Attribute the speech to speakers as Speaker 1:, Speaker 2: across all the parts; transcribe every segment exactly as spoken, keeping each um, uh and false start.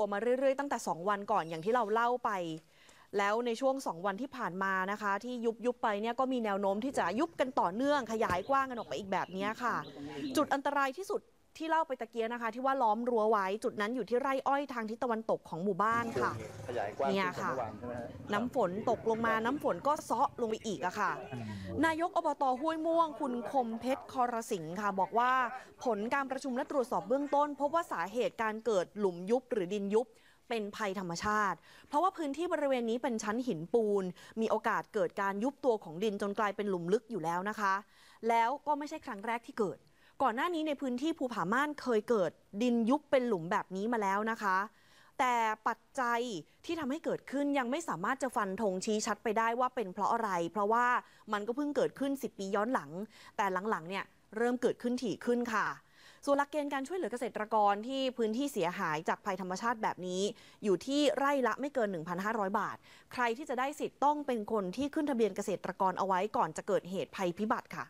Speaker 1: ตัวมาเรื่อยๆตั้งแต่สองวันก่อนอย่างที่เราเล่าไปแล้วในช่วงสองวันที่ผ่านมานะคะที่ยุบยุบไปเนี่ยก็มีแนวโน้มที่จะยุบกันต่อเนื่องขยายกว้างกันออกไปอีกแบบนี้ค่ะจุดอันตรายที่สุดที่เล่าไปตะเกียนะคะที่ว่าล้อมรั้วไว้จุดนั้นอยู่ที่ไร่อ้อยทางทิศตะวันตกของหมู่บ้านค่ะเนี่ยค่ะน้ำฝนตกลงมาน้ำฝนก็เซาะลงไปอีกอะค่ะนายกอบต.ห้วยม่วงคุณคมเพชรคอรสิงห์ค่ะบอกว่าผลการประชุมและตรวจสอบเบื้องต้นพบว่าสาเหตุการเกิดหลุมยุบหรือดินยุบเป็นภัยธรรมชาติเพราะว่าพื้นที่บริเวณนี้เป็นชั้นหินปูนมีโอกาสเกิดการยุบตัวของดินจนกลายเป็นหลุมลึกอยู่แล้วนะคะแล้วก็ไม่ใช่ครั้งแรกที่เกิดก่อนหน้านี้ในพื้นที่ภูผาม่านเคยเกิดดินยุบเป็นหลุมแบบนี้มาแล้วนะคะแต่ปัจจัยที่ทำให้เกิดขึ้นยังไม่สามารถจะฟันธงชี้ชัดไปได้ว่าเป็นเพราะอะไรเพราะว่ามันก็เพิ่งเกิดขึ้นสิบปีย้อนหลังแต่หลังๆเนี่ยเริ่มเกิดขึ้นถี่ขึ้นค่ะส่วนหลักเกณฑ์การช่วยเหลือเกษตรกรที่พื้นที่เสียหายจากภัยธรรมชาติแบบนี้อยู่ที่ไร่ละไม่เกิน หนึ่งพันห้าร้อย บาทใครที่จะได้สิทธิ์ต้องเป็นคนที่ขึ้นทะเบียนเกษตรกรเอาไว้ก่อนจะเกิดเหตุภัยพิบัติค่ะ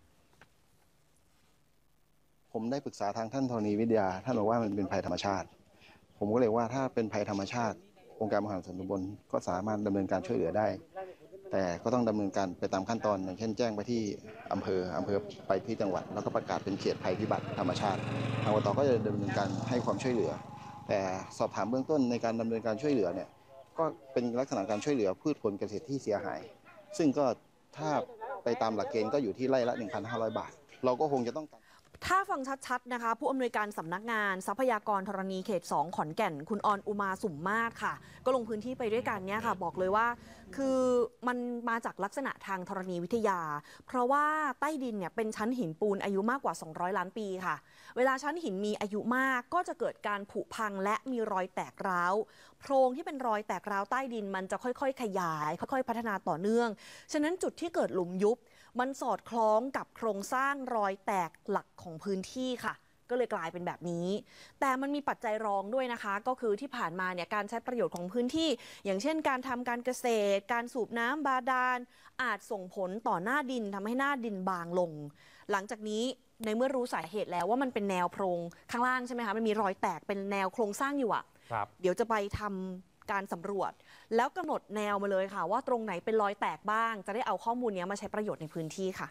Speaker 2: ผมได้ปรึกษาทางท่านธรณีวิทยาท่านบอกว่ามันเป็นภัยธรรมชาติผมก็เลยว่าถ้าเป็นภัยธรรมชาติองค์การบริหารส่วนตำบลก็สามารถดำเนินการช่วยเหลือได้แต่ก็ต้องดำเนินการไปตามขั้นตอนอย่างเช่นแจ้งไปที่อำเภออำเภอไปที่จังหวัดแล้วก็ประกาศเป็นเขตภัยพิบัติธรรมชาติทางอบต.ก็จะดำเนินการให้ความช่วยเหลือแต่สอบถามเบื้องต้นในการดำเนินการช่วยเหลือเนี่ยก็เป็นลักษณะการช่วยเหลือพืชผลเกษตรที่เสียหายซึ่งก็ถ้าไปตามหลักเกณฑ์ก็อยู่ที่ไร่ละ หนึ่งพันห้าร้อย บาทเราก็คงจะต้อง
Speaker 1: ถ้าฟังชัดๆนะคะผู้อำนวยการสำนักงานทรัพยากรธรณีเขตสองขอนแก่นคุณออนอุมาสุ่มมาศค่ะก็ลงพื้นที่ไปด้วยกันเนี่ยค่ะบอกเลยว่าคือมันมาจากลักษณะทางธรณีวิทยาเพราะว่าใต้ดินเนี่ยเป็นชั้นหินปูนอายุมากกว่าสองร้อยล้านปีค่ะเวลาชั้นหินมีอายุมากก็จะเกิดการผุพังและมีรอยแตกร้าวโพรงที่เป็นรอยแตกร้าวใต้ดินมันจะค่อยๆขยายค่อยๆพัฒนาต่อเนื่องฉะนั้นจุดที่เกิดหลุมยุบมันสอดคล้องกับโครงสร้างรอยแตกหลักของพื้นที่ค่ะก็เลยกลายเป็นแบบนี้แต่มันมีปัจจัยรองด้วยนะคะก็คือที่ผ่านมาเนี่ยการใช้ประโยชน์ของพื้นที่อย่างเช่นการทำการเกษตรการสูบน้ำบาดาลอาจส่งผลต่อหน้าดินทำให้หน้าดินบางลงหลังจากนี้ในเมื่อรู้สาเหตุแล้วว่ามันเป็นแนวโพรงข้างล่างใช่ไหมคะมันมีรอยแตกเป็นแนวโครงสร้างอยู่อะเดี๋ยวจะไปทำการสำรวจแล้วกำหนดแนวมาเลยค่ะว่าตรงไหนเป็นรอยแตกบ้างจะได้เอาข้อมูลนี้มาใช้ประโยชน์ในพื้นที่ค่ะ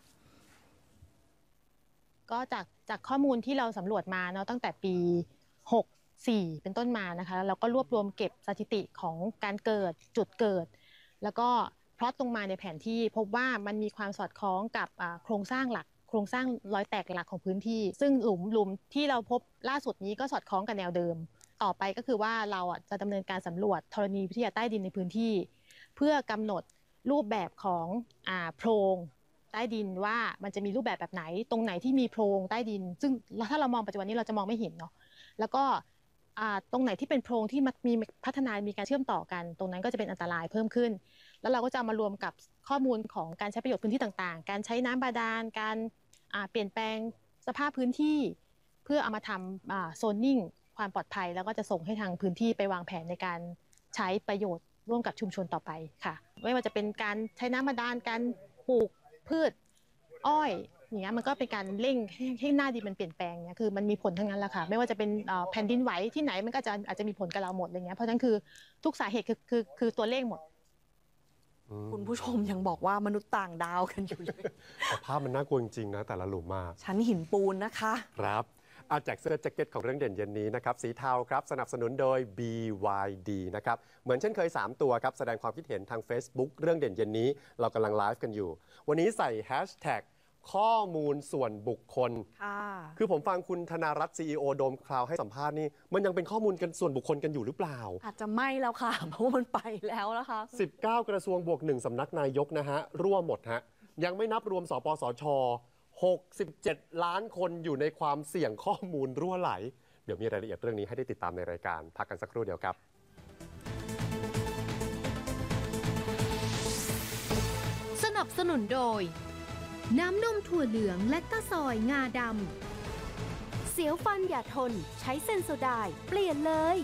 Speaker 3: ก็จากจากข้อมูลที่เราสำรวจมาเนาะตั้งแต่ปีหกสี่เป็นต้นมานะคะเราก็รวบรวมเก็บสถิติของการเกิดจุดเกิดแล้วก็พลอตลงมาในแผนที่พบว่ามันมีความสอดคล้องกับโครงสร้างหลักโครงสร้างรอยแตกหลักของพื้นที่ซึ่งหลุมหลุมที่เราพบล่าสุดนี้ก็สอดคล้องกับแนวเดิมต่อไปก็คือว่าเราอ่ะจะดำเนินการสำรวจธรณีวิทยาใต้ดินในพื้นที่เพื่อกำหนดรูปแบบของอ่าโพรงใต้ดินว่ามันจะมีรูปแบบแบบไหนตรงไหนที่มีโพรงใต้ดินซึ่งถ้าเรามองปัจจุบันนี้เราจะมองไม่เห็นเนาะแล้วก็ตรงไหนที่เป็นโพรงที่มีพัฒนามีการเชื่อมต่อกันตรงนั้นก็จะเป็นอันตรายเพิ่มขึ้นแล้วเราก็จะมารวมกับข้อมูลของการใช้ประโยชน์พื้นที่ต่างๆการใช้น้ำบาดาลการเปลี่ยนแปลงสภาพพื้นที่เพื่อเอามาทำโซนนิ่งความปลอดภัยแล้วก็จะส่งให้ทางพื้นที่ไปวางแผนในการใช้ประโยชน์ร่วมกับชุมชนต่อไปค่ะไม่ว่าจะเป็นการใช้น้ำบาดาลการปลูกพืชอ้อยอย่างเงี้ยมันก็เป็นการเร่งให้ให้หน้าดินมันเปลี่ยนแปลงเนี่ยคือมันมีผลทั้งนั้นแหละค่ะไม่ว่าจะเป็นแผ่นดินไหวที่ไหนมันก็จะอาจจะมีผลกับเราหมดอะไรเงี้ยเพราะฉะนั้นคือทุกสาเหตุคือคือคือตัวเลขหมด
Speaker 1: คุณผู้ชมยังบอกว่ามนุษย์ต่างดาวกันอยู่เลย
Speaker 4: ภาพมันน่ากลัวจริงๆนะแต่ละหลุมมาก
Speaker 1: ชั้นหินปูนนะคะ
Speaker 4: ครับอาแจกเสื้อแจ็คเก็ตของเรื่องเด่นเย็นนี้นะครับสีเทาครับสนับสนุนโดย บี วาย ดี นะครับเหมือนเช่นเคยสามตัวครับแสดงความคิดเห็นทาง Facebook เรื่องเด่นเย็นนี้เรากำลังไลฟ์กันอยู่วันนี้ใส่แฮชแท็กข้อมูลส่วนบุคคลคือผมฟังคุณธนารัตน์ ซี อี โอ โดมคลาวให้สัมภาษณ์นี่มันยังเป็นข้อมูลกันส่วนบุคคลกันอยู่หรือเปล่า
Speaker 1: อาจจะไม่แล้วค่ะเพราะว่ามันไปแล้วนะคะ
Speaker 4: สิบเก้ากระทรวงบวกหนึ่งสำนักนายกนะฮะร่วมหมดฮะยังไม่นับรวมสปสชหกสิบเจ็ดล้านคนอยู่ในความเสี่ยงข้อมูลรั่วไหลเดี๋ยวมีรายละเอียดเรื่องนี้ให้ได้ติดตามในรายการพักกันสักครู่เดียวครับ
Speaker 5: สนับสนุนโดยน้ำนมถั่วเหลืองและตะซอยงาดำเสียวฟันอย่าทนใช้เซนโซไดน์เปลี่ยนเลย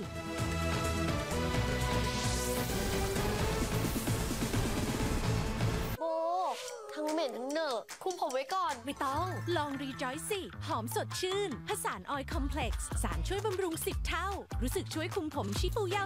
Speaker 6: โบทั้งเหม็นทั้งเหนอะคุมผมไว้ก่อน
Speaker 5: ไม่ต้องลองรีจอยสิหอมสดชื่นผสานออยล์คอมเพล็กซ์สารช่วยบำรุงสิบเท่ารู้สึกช่วยคุมผมชิฟูยาว